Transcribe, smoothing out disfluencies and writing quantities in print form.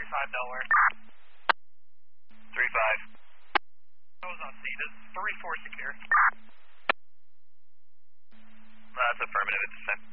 35 Delaware. 35. I was on C. Does 3-4 secure? That's affirmative, it's the same.